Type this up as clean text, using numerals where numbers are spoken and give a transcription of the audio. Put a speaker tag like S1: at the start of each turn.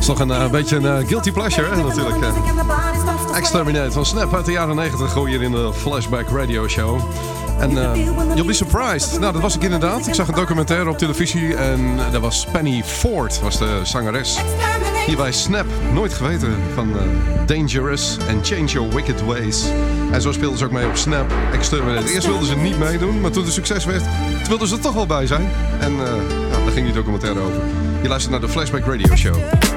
S1: is toch een beetje een guilty pleasure, hè, natuurlijk. Exterminate van Snap uit de jaren 90 gooi je in de Flashback Radio Show. En you'll be surprised. Nou, dat was ik inderdaad. Ik zag een documentaire op televisie en dat was Penny Ford, was de zangeres. Hier bij Snap, nooit geweten van Dangerous and Change Your Wicked Ways. En zo speelden ze ook mee op Snap Exterminate. Eerst wilden ze niet meedoen, maar toen het succes werd, toen wilden ze er toch wel bij zijn. En daar ging die documentaire over. Je luistert naar de Flashback Radio Show.